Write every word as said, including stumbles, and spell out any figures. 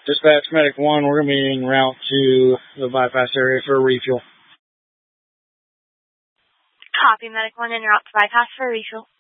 Dispatch Medic one, we're going to be en route to the bypass area for a refuel. Copy, Medic one, en route to bypass for a refuel.